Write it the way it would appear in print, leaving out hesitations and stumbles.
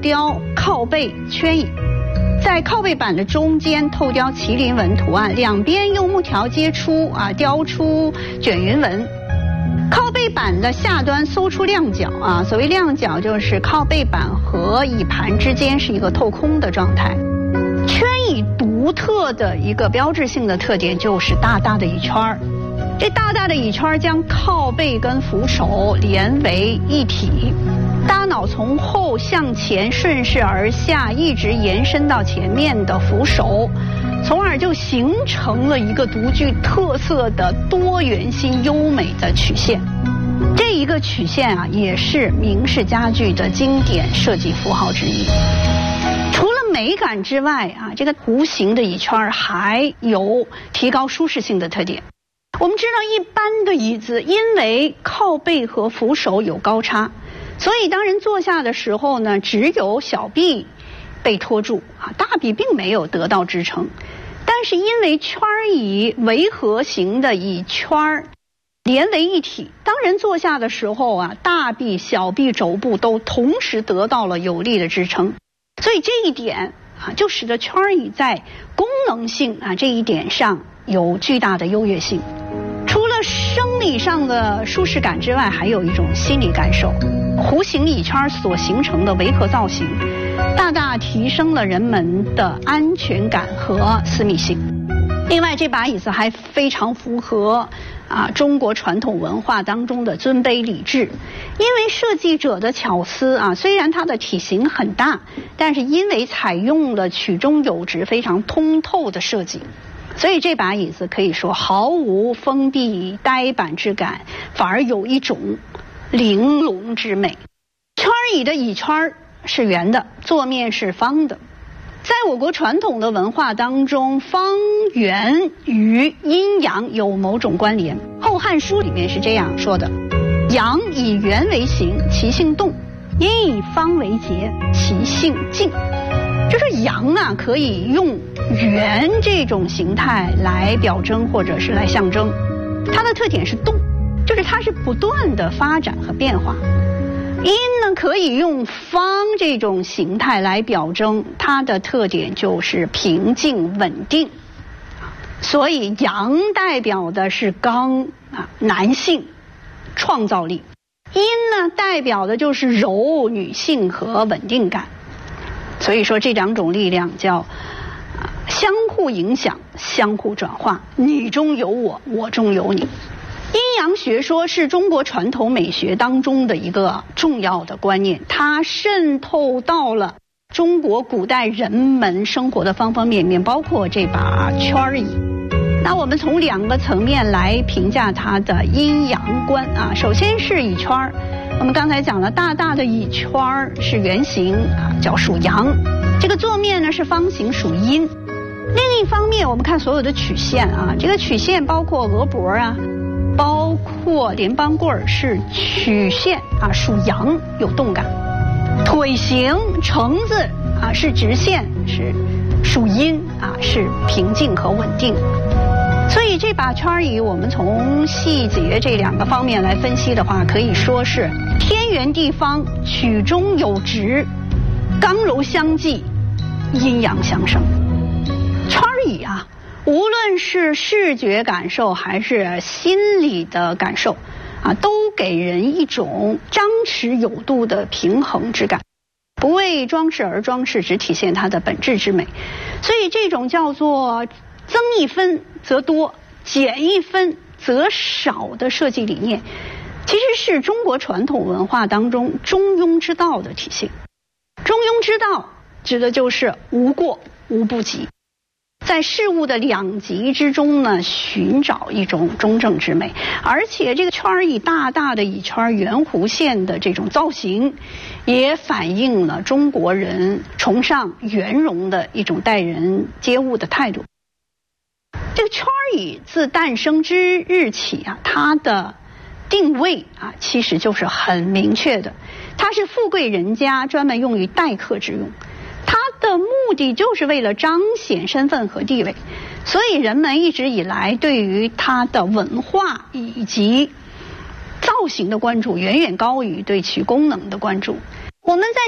雕靠背圈椅，在靠背板的中间透雕麒麟纹图案，两边用木条接出雕出卷云纹。靠背板的下端搜出亮角所谓亮角就是靠背板和椅盘之间是一个透空的状态。圈椅独特的一个标志性的特点就是大大的椅圈儿，这大大的椅圈将靠背跟扶手连为一体，大脑从后向前顺势而下，一直延伸到前面的扶手，从而就形成了一个独具特色的多元性优美的曲线。这一个曲线也是明式家具的经典设计符号之一。除了美感之外这个弧形的椅圈还有提高舒适性的特点。我们知道一般的椅子因为靠背和扶手有高差，所以当人坐下的时候呢，只有小臂被托住大臂并没有得到支撑。但是因为圈椅围合型的椅圈连为一体，当人坐下的时候大臂小臂肘部都同时得到了有力的支撑，所以这一点就使得圈椅在功能性这一点上有巨大的优越性。除了生理上的舒适感之外，还有一种心理感受。弧形椅圈所形成的围合造型大大提升了人们的安全感和私密性。另外这把椅子还非常符合中国传统文化当中的尊卑礼制。因为设计者的巧思虽然它的体型很大，但是因为采用了曲中有致非常通透的设计，所以这把椅子可以说毫无封闭呆板之感，反而有一种玲珑之美。圈椅的椅圈是圆的，座面是方的。在我国传统的文化当中，方圆与阴阳有某种关联。《后汉书》里面是这样说的：阳以圆为形，其性动；阴以方为节，其性静。就是阳可以用圆这种形态来表征或者是来象征，它的特点是动，就是它是不断的发展和变化。阴呢可以用方这种形态来表征，它的特点就是平静稳定。所以阳代表的是刚男性创造力，阴呢代表的就是柔女性和稳定感。所以说这两种力量叫相互影响，相互转化，你中有我，我中有你。阴阳学说是中国传统美学当中的一个重要的观念，它渗透到了中国古代人们生活的方方面面，包括这把圈椅。那我们从两个层面来评价它的阴阳观首先是椅圈，我们刚才讲了，大大的椅圈是圆形叫属阳，这个座面呢是方形属阴。另一方面我们看所有的曲线这个曲线包括额脖包括连帮棍是曲线属阳，有动感。腿型橙子是直线，是属阴是平静和稳定。所以这把圈椅我们从细节这两个方面来分析的话，可以说是天圆地方，曲中有直，刚柔相济，阴阳相生。圈椅无论是视觉感受还是心理的感受都给人一种张弛有度的平衡之感，不为装饰而装饰，只体现它的本质之美。所以这种叫做增一分则多，减一分则少的设计理念，其实是中国传统文化当中中庸之道的体现。中庸之道指的就是无过无不及，在事物的两极之中呢，寻找一种中正之美。而且这个圈椅大大的椅圈圆弧线的这种造型，也反映了中国人崇尚圆融的一种待人接物的态度。这个圈椅自诞生之日起它的定位其实就是很明确的，它是富贵人家专门用于待客之用，它的目的就是为了彰显身份和地位，所以人们一直以来对于它的文化以及造型的关注远远高于对其功能的关注。我们在